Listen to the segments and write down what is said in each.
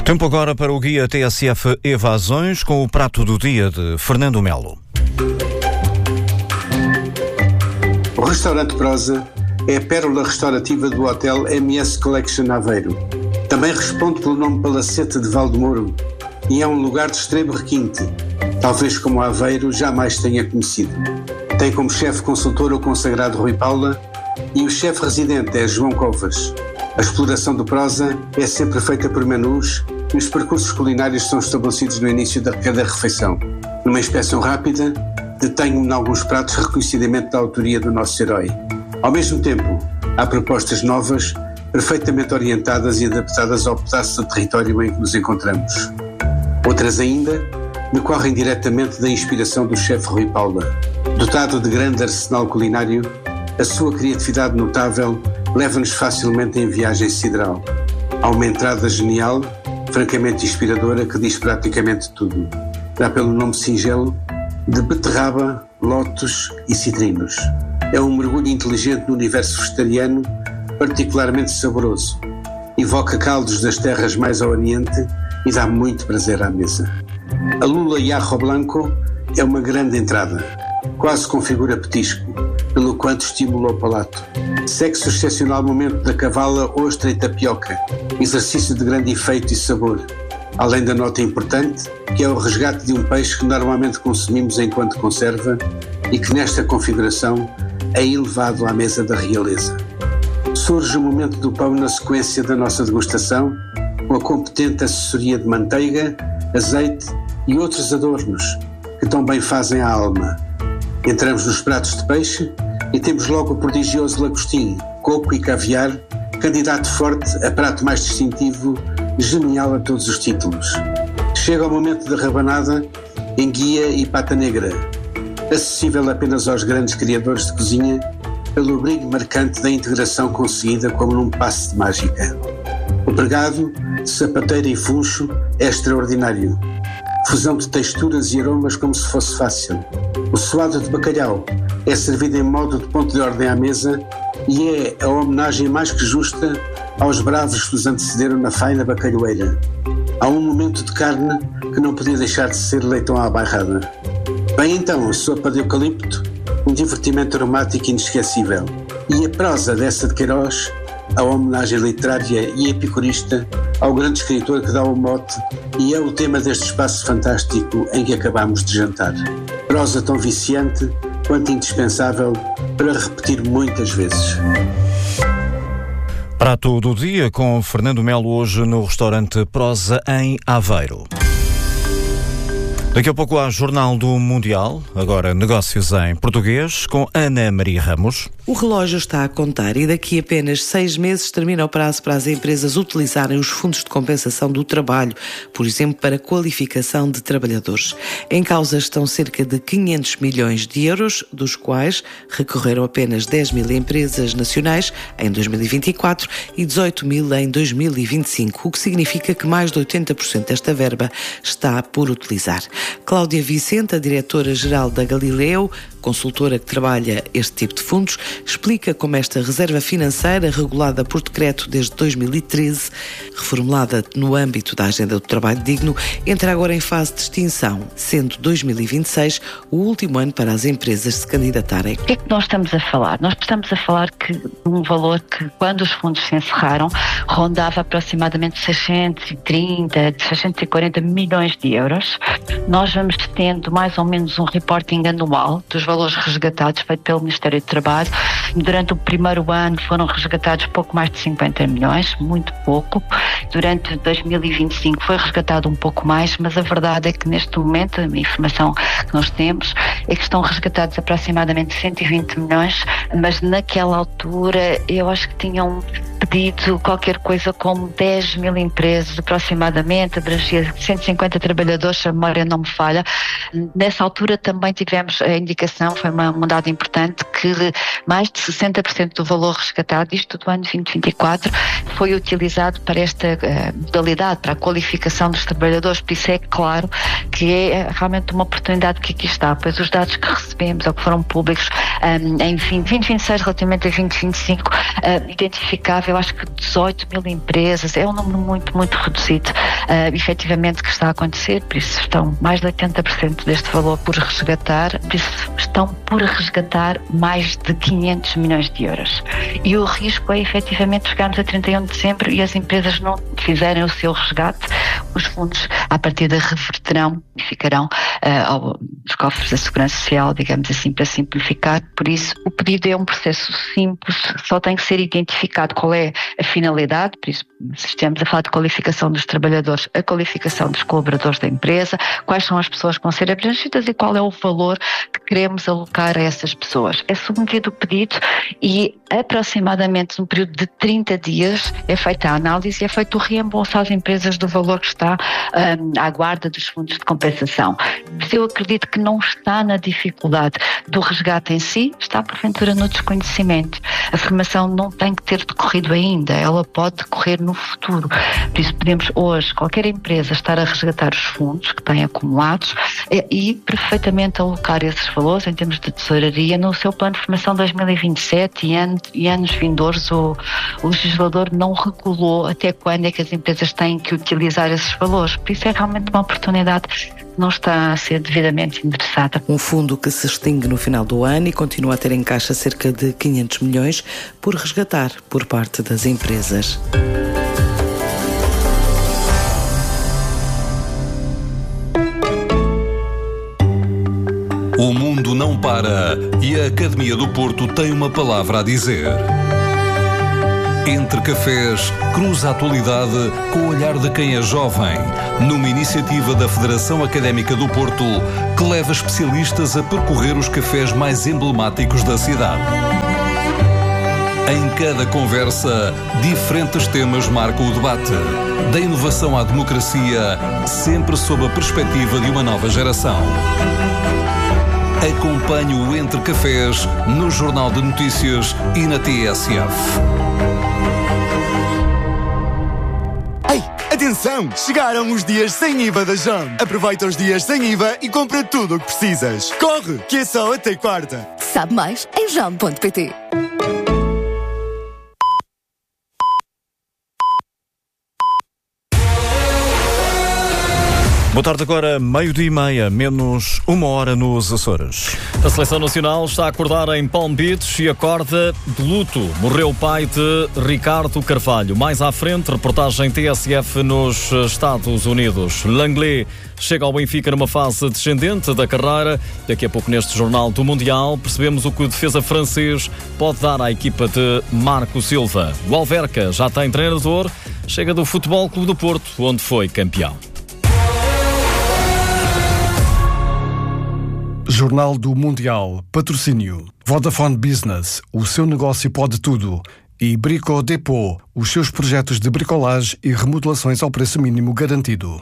Tempo agora para o guia TSF Evasões com o prato do dia de Fernando Melo. O restaurante Prosa é a pérola restaurativa do Hotel MS Collection Aveiro. Também responde pelo nome Palacete de Valdemoro e é um lugar de extremo requinte, talvez como Aveiro jamais tenha conhecido. Tem como chefe consultor o consagrado Rui Paula e o chefe residente é João Covas. A exploração do Prosa é sempre feita por menus e os percursos culinários são estabelecidos no início de cada refeição. Numa inspeção rápida, detenho-me em alguns pratos reconhecidamente da autoria do nosso herói. Ao mesmo tempo, há propostas novas, perfeitamente orientadas e adaptadas ao pedaço de território em que nos encontramos. Outras ainda decorrem diretamente da inspiração do chefe Rui Paula. Dotado de grande arsenal culinário, a sua criatividade notável leva-nos facilmente em viagem sideral. Há uma entrada genial, francamente inspiradora, que diz praticamente tudo. Dá pelo nome singelo de beterraba, lótus e citrinos. É um mergulho inteligente no universo vegetariano, particularmente saboroso. Evoca caldos das terras mais ao oriente e dá muito prazer à mesa. A lula e arro blanco é uma grande entrada, quase configura petisco, pelo quanto estimula o palato. Segue-se o excepcional momento da cavala, ostra e tapioca, exercício de grande efeito e sabor, além da nota importante, que é o resgate de um peixe que normalmente consumimos enquanto conserva e que nesta configuração é elevado à mesa da realeza. Surge o momento do pão na sequência da nossa degustação, com a competente assessoria de manteiga, azeite e outros adornos, que tão bem fazem à alma. Entramos nos pratos de peixe e temos logo o prodigioso lagostim, coco e caviar, candidato forte a prato mais distintivo, genial a todos os títulos. Chega o momento da rabanada, enguia e pata negra, acessível apenas aos grandes criadores de cozinha, pelo brilho marcante da integração conseguida como num passe de mágica. O pregado, de sapateira e funcho, é extraordinário. Fusão de texturas e aromas como se fosse fácil. O suado de bacalhau é servido em modo de ponto de ordem à mesa e é a homenagem mais que justa aos bravos que nos antecederam na faina bacalhoeira. Há um momento de carne que não podia deixar de ser leitão à bairrada. Bem então, a sopa de eucalipto, um divertimento aromático inesquecível. E a prosa dessa de Queiroz, a homenagem literária e epicurista ao grande escritor que dá o mote e é o tema deste espaço fantástico em que acabamos de jantar. Prosa tão viciante quanto indispensável para repetir muitas vezes. Prato do dia com Fernando Melo hoje no restaurante Prosa em Aveiro. Daqui a pouco há Jornal do Mundial, agora negócios em português, com Ana Maria Ramos. O relógio está a contar e daqui a apenas 6 meses termina o prazo para as empresas utilizarem os fundos de compensação do trabalho, por exemplo, para qualificação de trabalhadores. Em causa estão cerca de 500 milhões de euros, dos quais recorreram apenas 10 mil empresas nacionais em 2024 e 18 mil em 2025, o que significa que mais de 80% desta verba está por utilizar. Cláudia Vicente, a diretora-geral da Galileu, consultora que trabalha este tipo de fundos, explica como esta reserva financeira, regulada por decreto desde 2013, reformulada no âmbito da Agenda do Trabalho Digno, entra agora em fase de extinção, sendo 2026 o último ano para as empresas se candidatarem. O que é que nós estamos a falar? Nós estamos a falar de um valor que, quando os fundos se encerraram, rondava aproximadamente 630, 640 milhões de euros. Nós vamos tendo mais ou menos um reporting anual dos valores resgatados feito pelo Ministério do Trabalho. Durante o primeiro ano foram resgatados pouco mais de 50 milhões, muito pouco. Durante 2025 foi resgatado um pouco mais, mas a verdade é que neste momento, a informação que nós temos é que estão resgatados aproximadamente 120 milhões, mas naquela altura eu acho que tinham pedido qualquer coisa como 10 mil empresas aproximadamente, abrangia 150 trabalhadores, se a memória não me falha. Nessa altura também tivemos a indicação, foi um dado importante, que mais de 60% do valor resgatado, isto do ano 2024, foi utilizado para esta modalidade, para a qualificação dos trabalhadores. Por isso é claro que é realmente uma oportunidade que aqui está, pois os dados que recebemos ou que foram públicos em 2026 relativamente a 2025 identificava, eu acho que 18 mil empresas, é um número muito, muito reduzido efetivamente que está a acontecer, por isso estão mais de 80% deste valor por resgatar, por isso estão por resgatar mais de 500 milhões de euros. E o risco é efetivamente chegarmos a 31 de dezembro e as empresas não fizerem o seu resgate, os fundos à partida reverterão e ficarão aos cofres da Segurança Social, digamos assim, para simplificar. Por isso, o pedido é um processo simples, só tem que ser identificado qual é a finalidade, por isso, se estamos a falar de qualificação dos trabalhadores, a qualificação dos colaboradores da empresa, quais são as pessoas que vão ser abrangidas e qual é o valor que queremos alocar a essas pessoas. É submetido o pedido e aproximadamente num período de 30 dias é feita a análise e é feito o reembolso às empresas do valor que está à guarda dos fundos de compensação. Mas eu acredito que não está na dificuldade do resgate em si, está porventura no desconhecimento. A formação não tem que ter decorrido ainda, ela pode decorrer no futuro. Por isso podemos hoje, qualquer empresa, estar a resgatar os fundos que têm acumulados e perfeitamente alocar esses valores em termos de tesouraria no seu plano de formação 2027 e anos vindouros. O legislador não regulou até quando é que as empresas têm que utilizar esses valores. Por isso é realmente uma oportunidade que não está a ser devidamente endereçada. Um fundo que se extingue no final do ano e continua a ter em caixa cerca de 500 milhões por resgatar por parte das empresas. O mundo não para e a Academia do Porto tem uma palavra a dizer. Entre Cafés, cruza a atualidade com o olhar de quem é jovem, numa iniciativa da Federação Académica do Porto, que leva especialistas a percorrer os cafés mais emblemáticos da cidade. Em cada conversa, diferentes temas marcam o debate. Da inovação à democracia, sempre sob a perspectiva de uma nova geração. Acompanhe o Entre Cafés no Jornal de Notícias e na TSF. Ei, atenção! Chegaram os dias sem IVA da JAM. Aproveita os dias sem IVA e compra tudo o que precisas. Corre, que é só até quarta. Sabe mais em jam.pt. Boa tarde, agora 12:30, menos 1 hora nos Açores. A Seleção Nacional está a acordar em Palm Beach e acorda de luto. Morreu o pai de Ricardo Carvalho. Mais à frente, reportagem TSF nos Estados Unidos. Langlais chega ao Benfica numa fase descendente da carreira. Daqui a pouco, neste Jornal do Mundial, percebemos o que o defesa francês pode dar à equipa de Marco Silva. O Alverca já tem treinador, chega do Futebol Clube do Porto, onde foi campeão. Jornal do Mundial, patrocínio Vodafone Business, o seu negócio pode tudo, e Brico Depot, os seus projetos de bricolagem e remodelações ao preço mínimo garantido.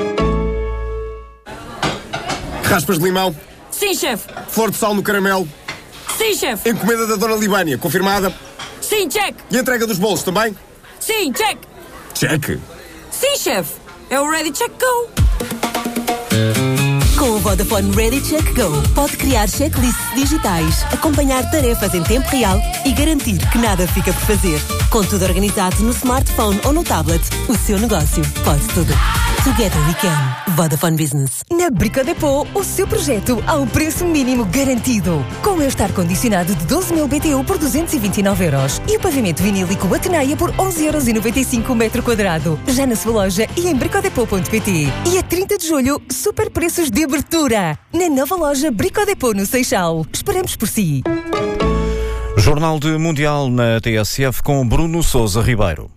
Raspas de limão? Sim, chefe. Flor de sal no caramelo? Sim, chefe. Encomenda da Dona Libânia, confirmada? Sim, check. E a entrega dos bolos também? Sim, check. Check. Sim, chefe. É o Ready Check Go. Com o Vodafone Ready Check Go, pode criar checklists digitais, acompanhar tarefas em tempo real e garantir que nada fica por fazer. Com tudo organizado no smartphone ou no tablet, o seu negócio pode tudo. Together we can. Vodafone Business. Na Brico Depot, o seu projeto ao preço mínimo garantido. Com o estar condicionado de 12.000 BTU por 229 euros e o pavimento vinílico Ateneia por 11,95 € o metro quadrado. Já na sua loja e em bricodepot.pt. E a 30 de julho, super preços de abertura. Na nova loja Brico Depot no Seixal. Esperamos por si. Jornal de Mundial na TSF com Bruno Sousa Ribeiro.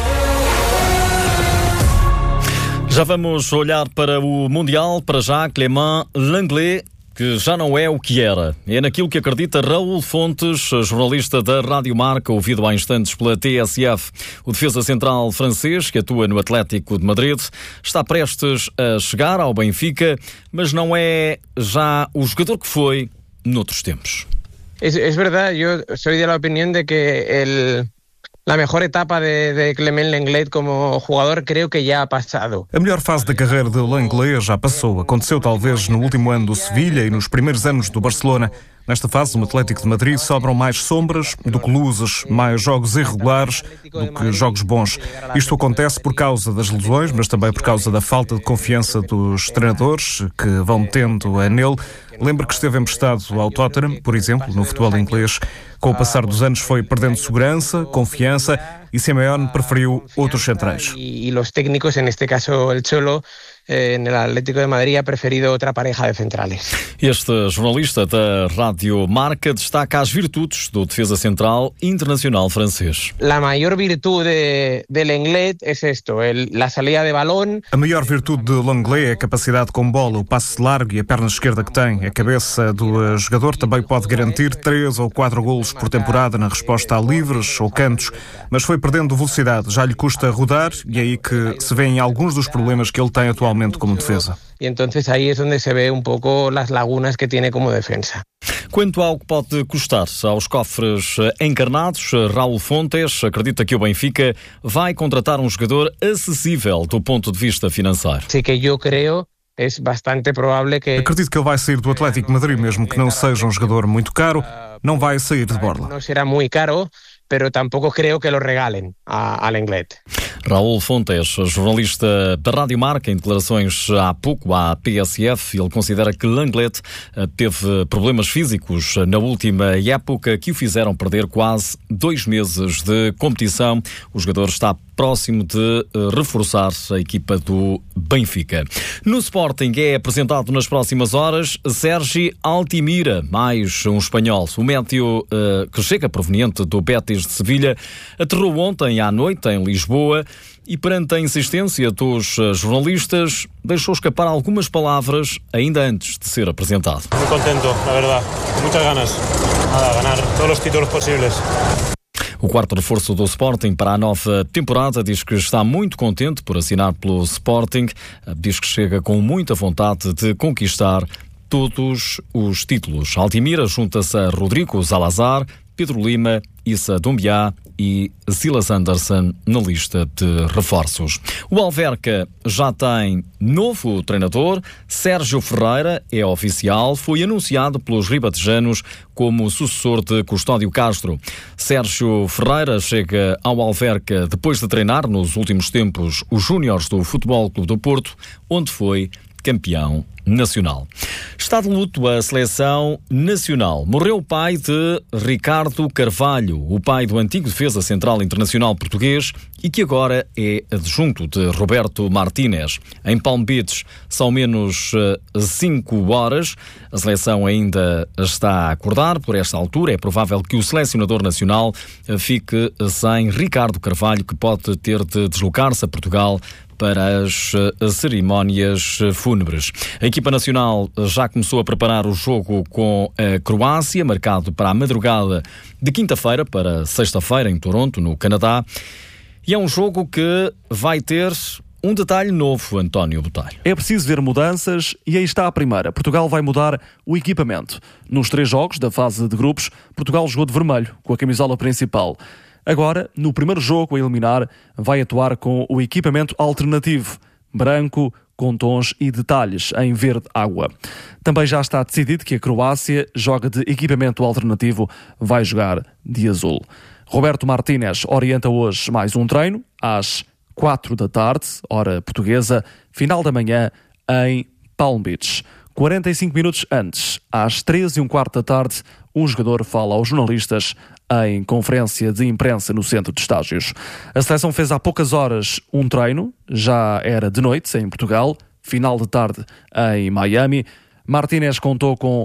Já vamos olhar para o Mundial, para já Clément Langlais, que já não é o que era. É naquilo que acredita Raul Fontes, jornalista da Rádio Marca, ouvido há instantes pela TSF. O defesa central francês, que atua no Atlético de Madrid, está prestes a chegar ao Benfica, mas não é já o jogador que foi noutros tempos. Es verdad, yo soy de la opinión de que La mejor etapa de Clement Lenglet como jugador creo que ya ha pasado. A melhor fase da carreira de Lenglet já passou. Aconteceu talvez no último ano do Sevilha e nos primeiros anos do Barcelona. Nesta fase, no Atlético de Madrid sobram mais sombras do que luzes, mais jogos irregulares do que jogos bons. Isto acontece por causa das lesões, mas também por causa da falta de confiança dos treinadores que vão tendo nele. Lembro que esteve emprestado ao Tottenham, por exemplo, no futebol inglês. Com o passar dos anos foi perdendo segurança, confiança e Simeone preferiu outros centrais. E os técnicos, neste caso el Cholo, no Atlético de Madrid ha preferido outra pareja de centrales. Este jornalista da Rádio Marca destaca as virtudes do defesa central internacional francês. A maior virtude de Lenglet é isto, a saída de balão. A maior virtude de Lenglet é a capacidade com bola, o passe largo e a perna esquerda que tem. A cabeça do jogador também pode garantir 3 ou 4 golos por temporada na resposta a livres ou cantos, mas foi perdendo velocidade, já lhe custa rodar e é aí que se vêem alguns dos problemas que ele tem atualmente como defesa. E então aí é onde se vê um pouco as lagunas que tem como defesa. Quanto ao que pode custar aos cofres encarnados, Raul Fontes acredita que o Benfica vai contratar um jogador acessível do ponto de vista financeiro. Sim, que eu creio. É bastante provável que... Acredito que ele vai sair do Atlético de Madrid, mesmo que não seja um jogador muito caro, não vai sair de borla. Não será muito caro, mas tampouco creio que lo regalem a Lenglet. Raul Fontes, jornalista da Rádio Marca, em declarações há pouco à PSF, ele considera que Lenglet teve problemas físicos na última época que o fizeram perder quase 2 meses de competição. O jogador está próximo de reforçar a equipa do Benfica. No Sporting é apresentado nas próximas horas Sergi Altimira, mais um espanhol. O médio que chega proveniente do Betis de Sevilha aterrou ontem à noite em Lisboa e, perante a insistência dos jornalistas, deixou escapar algumas palavras ainda antes de ser apresentado. Muito contento, na verdade, com muitas ganas de ganhar todos os títulos possíveis. O quarto reforço do Sporting para a nova temporada diz que está muito contente por assinar pelo Sporting. Diz que chega com muita vontade de conquistar todos os títulos. Altimira junta-se a Rodrigo Salazar, Pedro Lima, Issa Doumbia e Silas Anderson na lista de reforços. O Alverca já tem novo treinador. Sérgio Ferreira é oficial, foi anunciado pelos ribatejanos como sucessor de Custódio Castro. Sérgio Ferreira chega ao Alverca depois de treinar nos últimos tempos os júniores do Futebol Clube do Porto, onde foi campeão nacional. Está de luto a seleção nacional. Morreu o pai de Ricardo Carvalho, o pai do antigo defesa central internacional português e que agora é adjunto de Roberto Martínez. Em Palm Beach são menos 5 horas. A seleção ainda está a acordar. Por esta altura é provável que o selecionador nacional fique sem Ricardo Carvalho, que pode ter de deslocar-se a Portugal para as cerimónias fúnebres. A equipa nacional já começou a preparar o jogo com a Croácia, marcado para a madrugada de quinta-feira para sexta-feira em Toronto, no Canadá. E é um jogo que vai ter um detalhe novo, António Botelho. É preciso ver mudanças e aí está a primeira. Portugal vai mudar o equipamento. Nos 3 jogos da fase de grupos, Portugal jogou de vermelho, com a camisola principal. Agora, no primeiro jogo a eliminar, vai atuar com o equipamento alternativo, branco, com tons e detalhes em verde água. Também já está decidido que a Croácia joga de equipamento alternativo, vai jogar de azul. Roberto Martínez orienta hoje mais um treino, às 4 da tarde, hora portuguesa, final da manhã, em Palm Beach. 45 minutos antes, às 3:15 da tarde, um jogador fala aos jornalistas em conferência de imprensa no centro de estágios. A seleção fez há poucas horas um treino, já era de noite em Portugal, final de tarde em Miami. Martínez contou com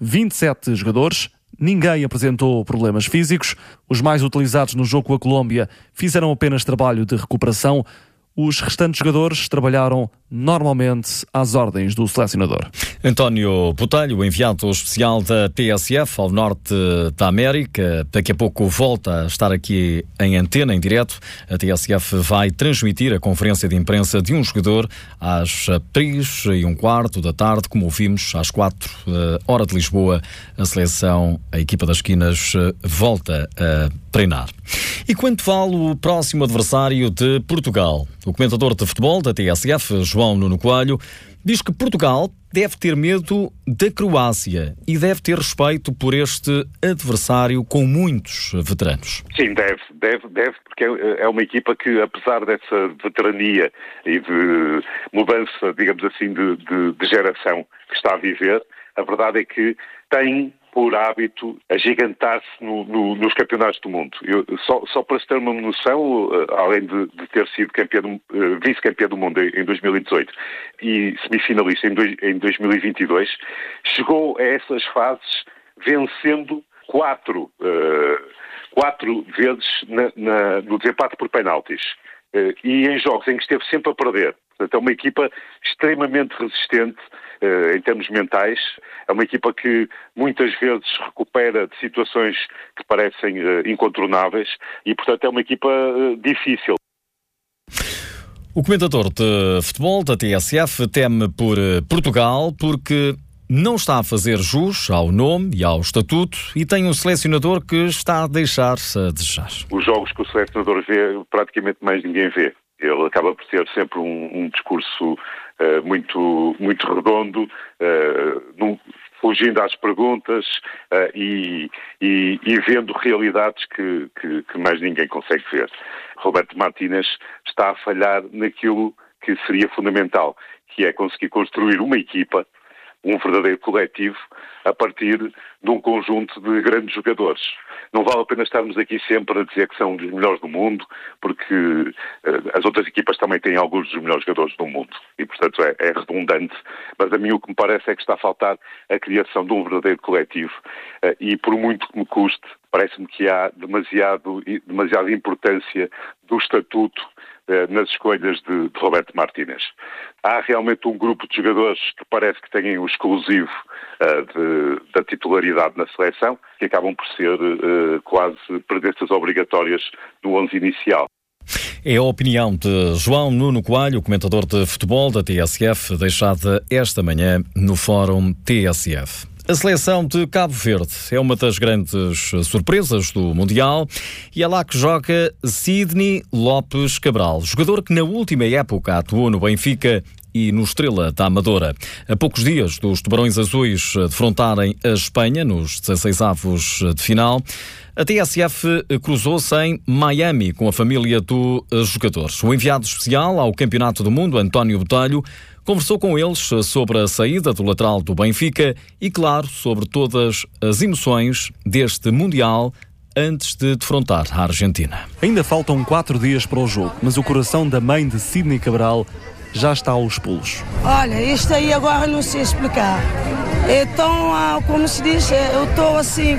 27 jogadores, ninguém apresentou problemas físicos. Os mais utilizados no jogo com a Colômbia fizeram apenas trabalho de recuperação. Os restantes jogadores trabalharam normalmente às ordens do selecionador. António Botelho, enviado especial da TSF ao norte da América, daqui a pouco volta a estar aqui em antena, em direto. A TSF vai transmitir a conferência de imprensa de um jogador às 3:15 da tarde, como ouvimos, às 4 hora de Lisboa. A seleção, a equipa das esquinas, volta a treinar. E quanto vale o próximo adversário de Portugal? O comentador de futebol da TSF, João Nuno Coelho, diz que Portugal deve ter medo da Croácia e deve ter respeito por este adversário com muitos veteranos. Sim, deve, porque é uma equipa que, apesar dessa veterania e de mudança, digamos assim, de geração que está a viver, a verdade é que tem por hábito agigantar-se nos campeonatos do mundo. Só para se ter uma noção, além de ter sido vice-campeão do mundo em 2018 e semifinalista em 2022, chegou a essas fases vencendo quatro vezes no desempate por penaltis. E em jogos em que esteve sempre a perder. Portanto, é uma equipa extremamente resistente em termos mentais. É uma equipa que muitas vezes recupera de situações que parecem incontornáveis e, portanto, é uma equipa difícil. O comentador de futebol da TSF teme por Portugal porque não está a fazer jus ao nome e ao estatuto e tem um selecionador que está a deixar-se a desejar. Os jogos que o selecionador vê, praticamente mais ninguém vê. Ele acaba por ter sempre um discurso muito redondo, fugindo às perguntas e vendo realidades que mais ninguém consegue ver. Roberto Martínez está a falhar naquilo que seria fundamental, que é conseguir construir uma equipa, um verdadeiro coletivo, a partir de um conjunto de grandes jogadores. Não vale a pena estarmos aqui sempre a dizer que são dos melhores do mundo, porque as outras equipas também têm alguns dos melhores jogadores do mundo. E, portanto, é redundante. Mas a mim o que me parece é que está a faltar a criação de um verdadeiro coletivo. E, por muito que me custe, parece-me que há demasiada importância do estatuto nas escolhas de Roberto Martínez. Há realmente um grupo de jogadores que parece que têm o exclusivo da titularidade na seleção, que acabam por ser quase presenças obrigatórias no 11 inicial. É a opinião de João Nuno Coelho, comentador de futebol da TSF, deixada esta manhã no Fórum TSF. A seleção de Cabo Verde é uma das grandes surpresas do Mundial e é lá que joga Sidney Lopes Cabral, jogador que na última época atuou no Benfica e no Estrela da Amadora. A poucos dias dos Tubarões Azuis defrontarem a Espanha nos 16avos de final, a TSF cruzou-se em Miami com a família do jogador. O enviado especial ao Campeonato do Mundo, António Botelho, conversou com eles sobre a saída do lateral do Benfica e, claro, sobre todas as emoções deste Mundial antes de defrontar a Argentina. Ainda faltam 4 dias para o jogo, mas o coração da mãe de Sidney Cabral já está aos pulos. Olha, isto aí agora não sei explicar. Então, como se diz, eu estou assim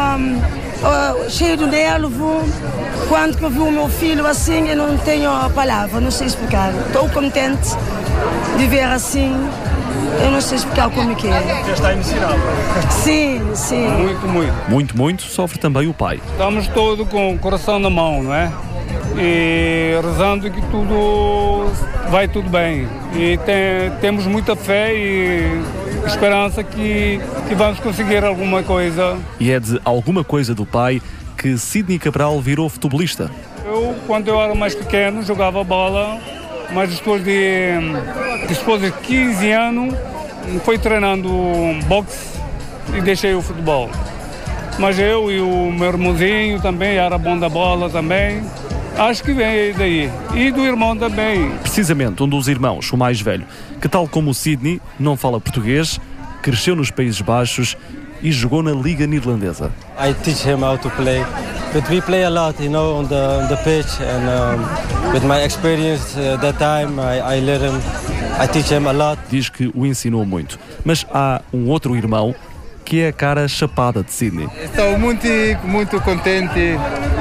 cheio de nervo. Quando que eu vi o meu filho assim, eu não tenho a palavra, não sei explicar. Estou contente de ver assim, eu não sei explicar como é que é. Já está emocionado? Sim, sim. Muito sofre também o pai. Estamos todos com o coração na mão, não é? E rezando que tudo vai tudo bem. E temos muita fé e esperança que vamos conseguir alguma coisa. E é de alguma coisa do pai que Sidney Cabral virou futebolista. Quando eu era mais pequeno, jogava bola, mas depois de 15 anos, fui treinando boxe e deixei o futebol. Mas eu e o meu irmãozinho também, era bom da bola também. Acho que vem daí. E do irmão também. Precisamente um dos irmãos, o mais velho, que tal como o Sidney, não fala português, cresceu nos Países Baixos e jogou na Liga Neerlandesa. I teach him how to play, but we play a lot, on the pitch, and with my experience that time, I let him, I teach him a lot. Diz que o ensinou muito, mas há um outro irmão que é a cara chapada de Sidney. Estou muito contente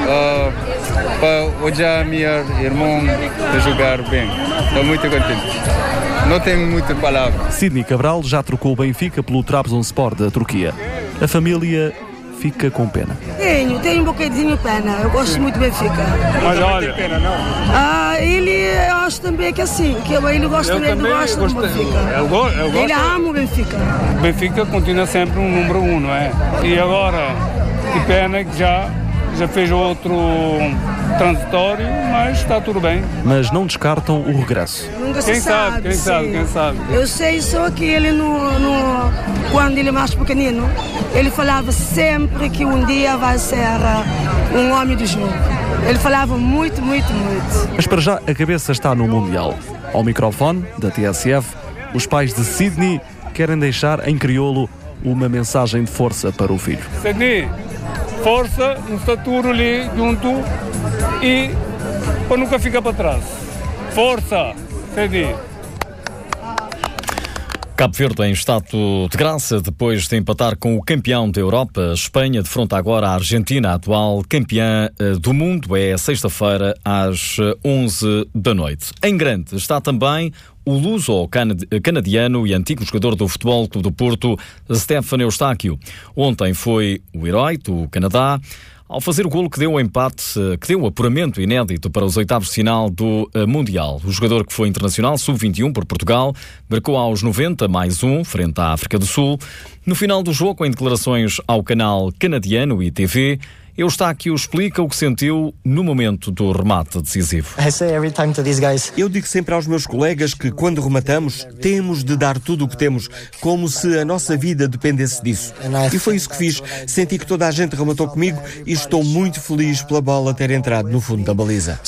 para olhar meu irmão a jogar bem. Estou muito contente. Não tenho muita palavra. Sidney Cabral já trocou o Benfica pelo Trabzonspor da Turquia. A família fica com pena. Tenho um bocadinho de pena. Eu gosto muito do Benfica. Mas olha... pena, não? Ele, eu acho também que assim, que ele gosta do Benfica. Ele ama o Benfica. O Benfica continua sempre um número 1, não é? E agora, que pena que já já fez outro transitório, mas está tudo bem. Mas não descartam o regresso. Nunca Quem se sabe, quem sabe, quem sabe. Eu sei só que ele, quando ele é mais pequenino, ele falava sempre que um dia vai ser um homem do jogo. Ele falava muito, muito, muito. Mas para já a cabeça está no Mundial. Ao microfone da TSF, os pais de Sidney querem deixar em crioulo uma mensagem de força para o filho. Sidney, força, no estaturo ali junto e para nunca ficar para trás. Força, Sidney. Cabo Verde em estado de graça depois de empatar com o campeão da Europa. Espanha defronta agora a Argentina, a atual campeã do mundo. É sexta-feira às 11 da noite. Em grande está também o luso-canadiano e antigo jogador do Futebol Clube do Porto, Stefano Eustáquio. Ontem foi o herói do Canadá ao fazer o golo que deu o empate, que deu o apuramento inédito para os oitavos de final do Mundial. O jogador que foi internacional sub-21 por Portugal marcou aos 90 mais um, frente à África do Sul. No final do jogo, em declarações ao canal canadiano ITV, Eustáquio explica o que sentiu no momento do remate decisivo. Eu digo sempre aos meus colegas que quando rematamos temos de dar tudo o que temos, como se a nossa vida dependesse disso. E foi isso que fiz. Senti que toda a gente rematou comigo e estou muito feliz pela bola ter entrado no fundo da baliza.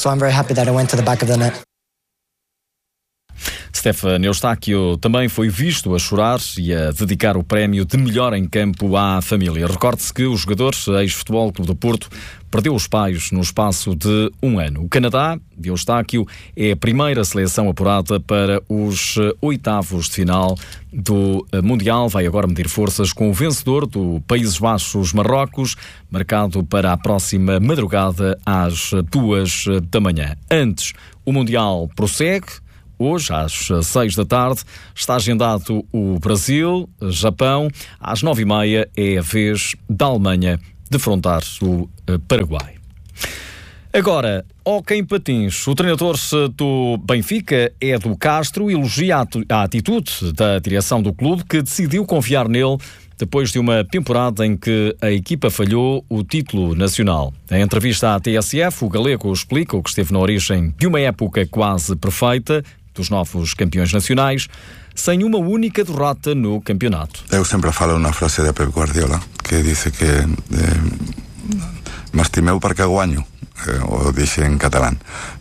Stefano Eustáquio também foi visto a chorar e a dedicar o prémio de melhor em campo à família. Recorde-se que o jogador, ex-Futebol Clube do Porto, perdeu os pais no espaço de um ano. O Canadá, de Eustáquio, é a primeira seleção apurada para os oitavos de final do Mundial. Vai agora medir forças com o vencedor do Países Baixos, Marrocos, marcado para a próxima madrugada às 2 da manhã. Antes, o Mundial prossegue. Hoje, às 6 da tarde, está agendado o Brasil, Japão. Às 9h30 é a vez da Alemanha defrontar o Paraguai. Agora, hóquei em patins. O treinador do Benfica, Edu Castro, elogia a atitude da direção do clube, que decidiu confiar nele depois de uma temporada em que a equipa falhou o título nacional. Em entrevista à TSF, o galego explica o que esteve na origem de uma época quase perfeita dos novos campeões nacionais, sem uma única derrota no campeonato. Eu sempre falo uma frase de Pep Guardiola que diz que m'estimeu perquè guanyo, o dice en catalán,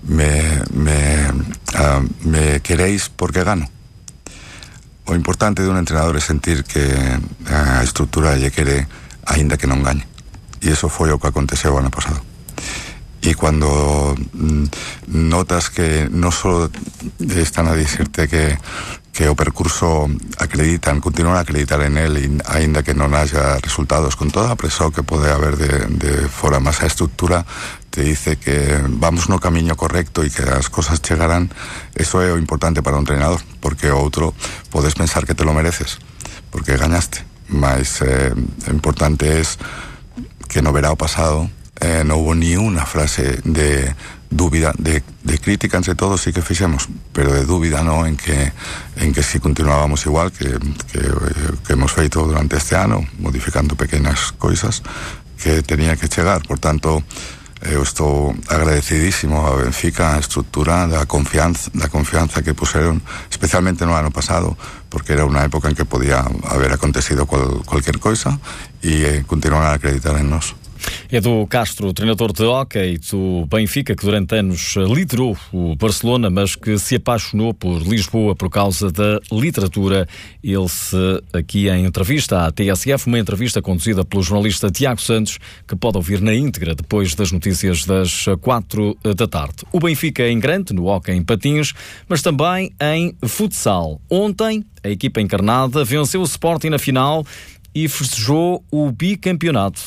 me queréis porque gano. O importante de un entrenador é sentir que a estrutura lle quere aínda que non gañe, e eso foi o que aconteceu o ano pasado. Y cuando notas que no solo están a dicirte que o percurso continúan a acreditar en él, y ainda que non haya resultados, con toda a presión que pode haber de fora, más a estructura te dice que vamos no camiño correcto e que as cosas chegarán. Eso é o importante para un entrenador, porque o outro podes pensar que te lo mereces porque gañaste, mas o importante es que no verá o pasado. No hubo ni una frase de dúbida, de crítica entre todos sí que fixemos, pero de dúbida no en que si continuábamos igual que hemos feito durante este ano, modificando pequenas coisas que tenía que chegar. Por tanto, eu estou agradecidísimo a Benfica, a estrutura, da confianza que puseron, especialmente no ano pasado, porque era unha época en que podía haber acontecido cualquier coisa, e continuaron a acreditar en nós. Edu Castro, treinador de hóquei do Benfica, que durante anos liderou o Barcelona, mas que se apaixonou por Lisboa por causa da literatura. Ele-se aqui em entrevista à TSF, uma entrevista conduzida pelo jornalista Tiago Santos, que pode ouvir na íntegra depois das notícias das 4 da tarde. O Benfica é em grande no hóquei em patins, mas também em futsal. Ontem, a equipa encarnada venceu o Sporting na final e festejou o bicampeonato.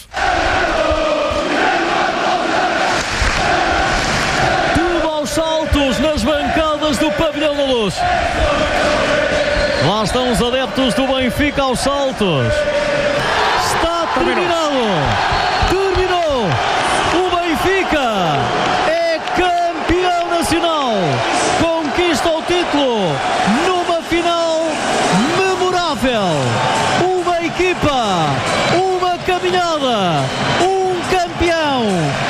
Saltos nas bancadas do Pavilhão da Luz. Lá estão os adeptos do Benfica aos saltos. Está terminado. Terminou. O Benfica é campeão nacional. Conquista o título numa final memorável. Uma equipa, uma caminhada, um campeão.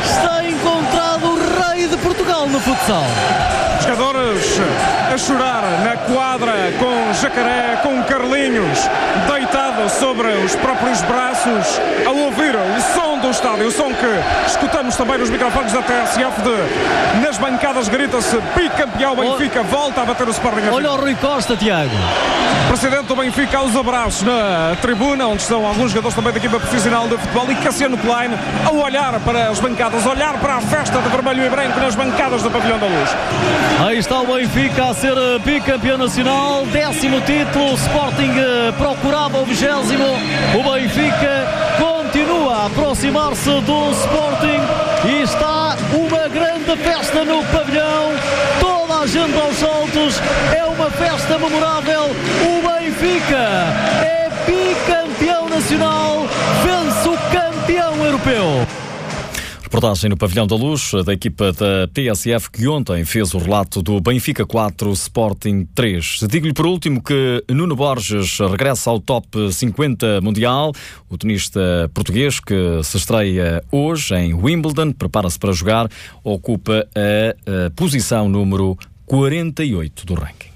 está encontrado o rei de Portugal no futsal. Jogadores a chorar na quadra com Jacaré, com Carlinhos deitado sobre os próprios braços, a ouvir o som do estádio, o som que escutamos também nos microfones da TSF. Nas bancadas grita-se bicampeão Benfica, volta a bater o Sporting. Olha o Rui Costa, Tiago. Presidente do Benfica aos abraços na tribuna, onde estão alguns jogadores também da equipa profissional de futebol, e Cassiano Klein a olhar para as bancadas, olhar para a festa de vermelho e branco nas bancadas do Pavilhão da Luz. Aí está o Benfica a ser bicampeão nacional, 10º título, o Sporting procurava o 20º, o Benfica continua a aproximar-se do Sporting e está uma grande festa no pavilhão, toda a gente aos saltos, é uma festa memorável, o Benfica é bicampeão nacional, vence o campeão europeu. Reportagem no Pavilhão da Luz, da equipa da TSF, que ontem fez o relato do Benfica 4, Sporting 3. Digo-lhe por último que Nuno Borges regressa ao top 50 mundial. O tenista português, que se estreia hoje em Wimbledon, prepara-se para jogar, ocupa a posição número 48 do ranking.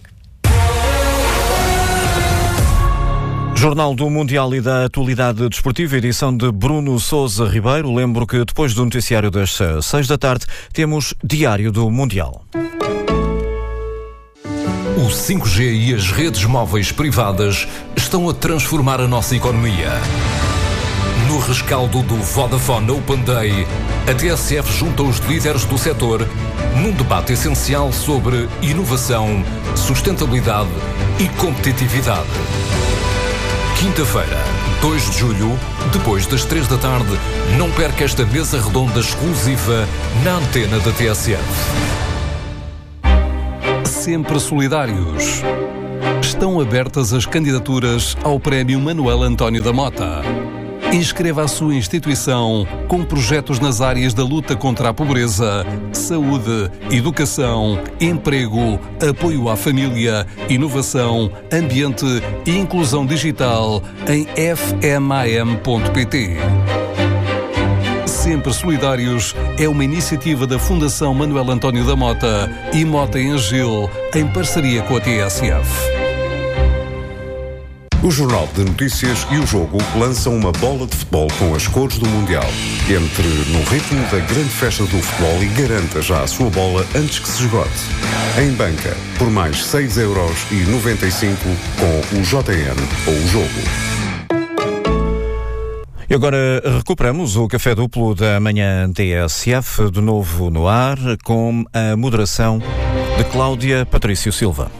Jornal do Mundial e da Atualidade Desportiva, edição de Bruno Sousa Ribeiro. Lembro que depois do noticiário das 6 da tarde temos Diário do Mundial. O 5G e as redes móveis privadas estão a transformar a nossa economia. No rescaldo do Vodafone Open Day, a TSF junta os líderes do setor num debate essencial sobre inovação, sustentabilidade e competitividade. Quinta-feira, 2 de julho, depois das 3 da tarde, não perca esta mesa redonda exclusiva na antena da TSF. Sempre solidários. Estão abertas as candidaturas ao Prémio Manuel António da Mota. Inscreva a sua instituição com projetos nas áreas da luta contra a pobreza, saúde, educação, emprego, apoio à família, inovação, ambiente e inclusão digital em fmam.pt. Sempre Solidários é uma iniciativa da Fundação Manuel António da Mota e Mota em Gil, em parceria com a TSF. O Jornal de Notícias e o Jogo lançam uma bola de futebol com as cores do Mundial. Entre no ritmo da grande festa do futebol e garanta já a sua bola antes que se esgote. Em banca, por mais 6,95€ com o JN ou o Jogo. E agora recuperamos o Café Duplo da manhã TSF, de novo no ar, com a moderação de Cláudia Patrício Silva.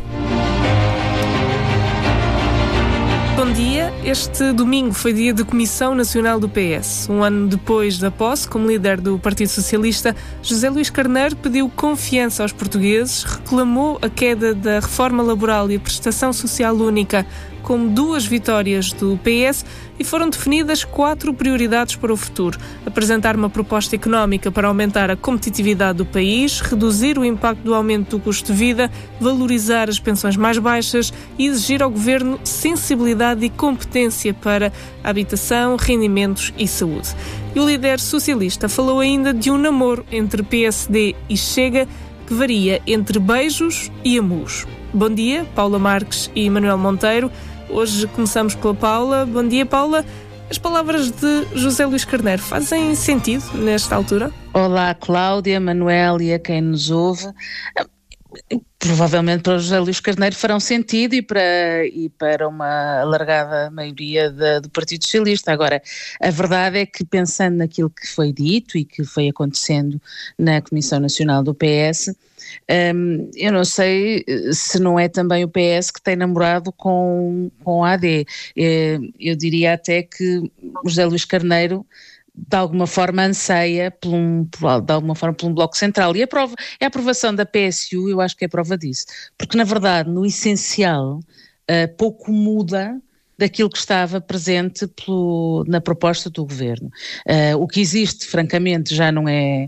Bom dia. Este domingo foi dia de Comissão Nacional do PS. Um ano depois da posse, como líder do Partido Socialista, José Luís Carneiro pediu confiança aos portugueses, reclamou a queda da reforma laboral e a prestação social única como 2 vitórias do PS e foram definidas 4 prioridades para o futuro. Apresentar uma proposta económica para aumentar a competitividade do país, reduzir o impacto do aumento do custo de vida, valorizar as pensões mais baixas e exigir ao Governo sensibilidade e competência para habitação, rendimentos e saúde. E o líder socialista falou ainda de um namoro entre PSD e Chega que varia entre beijos e amus. Bom dia, Paula Marques e Manuel Monteiro. Hoje começamos pela Paula. Bom dia, Paula. As palavras de José Luís Carneiro fazem sentido nesta altura? Olá, Cláudia, Manuel e a quem nos ouve. Provavelmente para o José Luís Carneiro farão sentido e para uma alargada maioria do Partido Socialista. Agora, a verdade é que, pensando naquilo que foi dito e que foi acontecendo na Comissão Nacional do PS, eu não sei se não é também o PS que tem namorado com a AD. Eu diria até que o José Luís Carneiro de alguma forma anseia por um bloco central, e a aprovação da PSU eu acho que é prova disso, porque na verdade no essencial pouco muda daquilo que estava presente na proposta do Governo. O que existe francamente já não é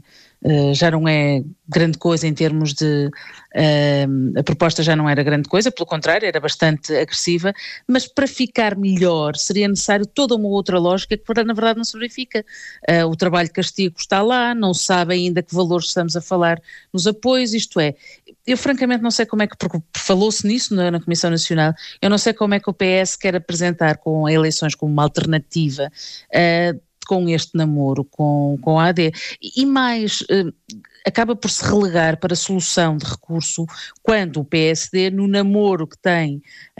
já não é grande coisa em termos de... a proposta já não era grande coisa, pelo contrário, era bastante agressiva, mas para ficar melhor seria necessário toda uma outra lógica que na verdade não se verifica. O trabalho de castigo está lá, não se sabe ainda que valores estamos a falar nos apoios, isto é, eu francamente não sei como é que, porque falou-se nisso na Comissão Nacional, eu não sei como é que o PS quer apresentar com eleições como uma alternativa com este namoro com a AD, e mais, acaba por se relegar para a solução de recurso quando o PSD, no namoro que tem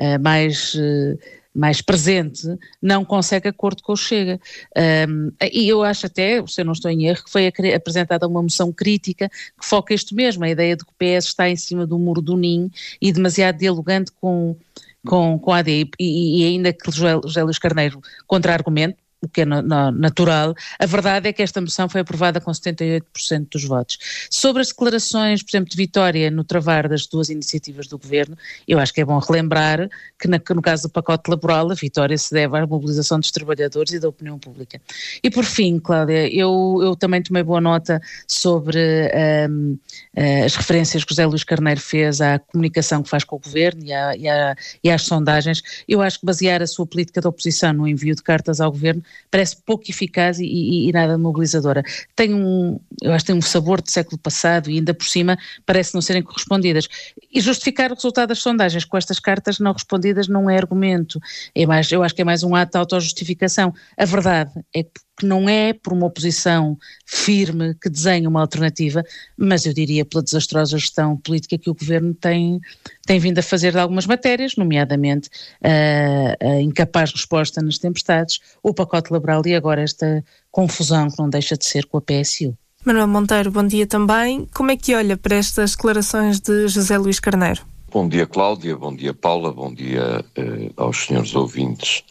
mais presente, não consegue acordo com o Chega. E eu acho até, se eu não estou em erro, que foi apresentada uma moção crítica que foca isto mesmo, a ideia de que o PS está em cima do muro do ninho e demasiado dialogante com a AD, e ainda que José Luís Carneiro contra-argumente, o que é natural, a verdade é que esta moção foi aprovada com 78% dos votos. Sobre as declarações, por exemplo, de Vitória no travar das duas iniciativas do Governo, eu acho que é bom relembrar que no caso do pacote laboral, a vitória se deve à mobilização dos trabalhadores e da opinião pública. E por fim, Cláudia, eu também tomei boa nota sobre as referências que José Luís Carneiro fez à comunicação que faz com o Governo e às sondagens. Eu acho que basear a sua política de oposição no envio de cartas ao Governo parece pouco eficaz e nada mobilizadora. Eu acho que tem um sabor de século passado e ainda por cima parece não serem correspondidas. E justificar o resultado das sondagens com estas cartas não respondidas não é argumento. Eu acho que é mais um ato de autojustificação. A verdade é que não é por uma oposição firme que desenha uma alternativa, mas eu diria pela desastrosa gestão política que o Governo tem vindo a fazer de algumas matérias, nomeadamente a incapaz resposta nas tempestades, o pacote laboral e agora esta confusão que não deixa de ser com a PSU. Manuel Monteiro, bom dia também. Como é que olha para estas declarações de José Luís Carneiro? Bom dia, Cláudia, bom dia, Paula, bom dia aos senhores ouvintes.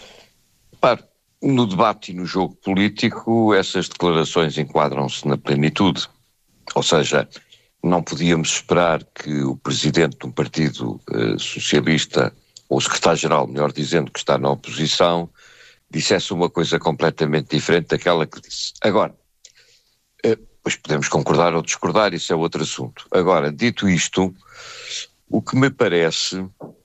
No debate e no jogo político, essas declarações enquadram-se na plenitude. Ou seja, não podíamos esperar que o presidente de um partido socialista, ou o secretário-geral, melhor dizendo, que está na oposição, dissesse uma coisa completamente diferente daquela que disse. Agora, pois podemos concordar ou discordar, isso é outro assunto. Agora, dito isto, o que me parece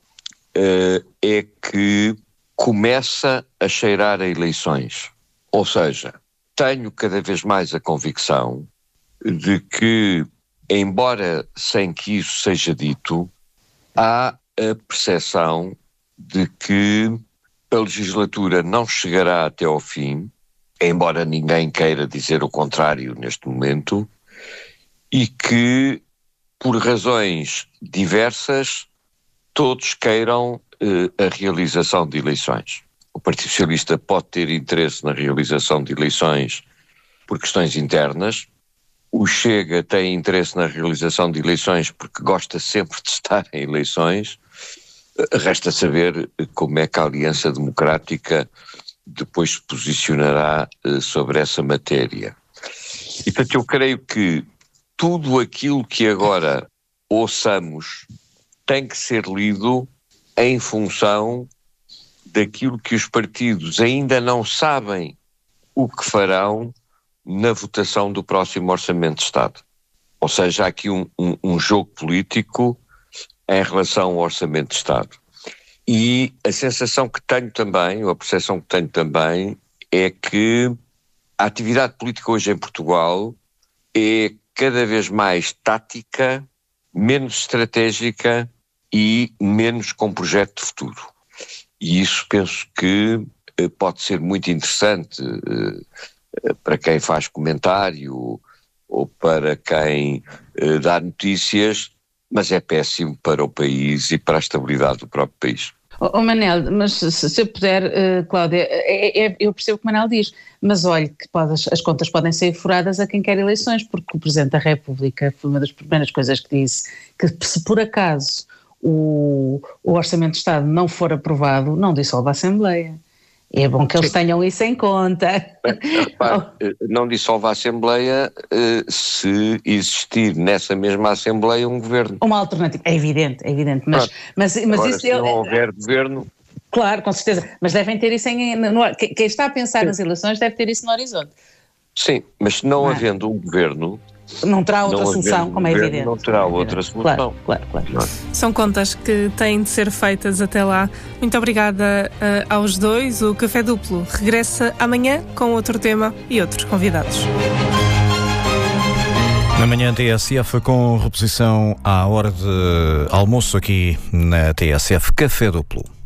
é que começa a cheirar a eleições. Ou seja, tenho cada vez mais a convicção de que, embora sem que isso seja dito, há a percepção de que a legislatura não chegará até ao fim, embora ninguém queira dizer o contrário neste momento, e que, por razões diversas, todos queiram a realização de eleições. O Partido Socialista pode ter interesse na realização de eleições por questões internas, o Chega tem interesse na realização de eleições porque gosta sempre de estar em eleições. Resta saber como é que a Aliança Democrática depois se posicionará sobre essa matéria. E, portanto, eu creio que tudo aquilo que agora ouçamos tem que ser lido em função daquilo que os partidos ainda não sabem o que farão na votação do próximo Orçamento de Estado. Ou seja, há aqui um jogo político em relação ao Orçamento de Estado. E a sensação que tenho também, ou a percepção que tenho também, é que a atividade política hoje em Portugal é cada vez mais tática, menos estratégica e menos com projeto de futuro. E isso penso que pode ser muito interessante para quem faz comentário ou para quem dá notícias, mas é péssimo para o país e para a estabilidade do próprio país. Manel, mas se eu puder, Cláudia, eu percebo o que o Manel diz, mas olhe que as contas podem ser furadas a quem quer eleições, porque o Presidente da República foi uma das primeiras coisas que disse, que se por acaso o Orçamento de Estado não for aprovado, não dissolve a Assembleia. É bom que eles tenham isso em conta. Repare, não dissolve a Assembleia se existir nessa mesma Assembleia um governo. Uma alternativa, é evidente, mas agora, isso... se não houver governo... Claro, com certeza, mas devem ter isso quem está a pensar nas eleições deve ter isso no horizonte. Sim, mas se não havendo um governo, não terá outra solução, como é evidente. Não terá outra solução. Claro. São contas que têm de ser feitas até lá. Muito obrigada aos dois. O Café Duplo regressa amanhã com outro tema e outros convidados. Na manhã TSF com reposição à hora de almoço aqui na TSF Café Duplo.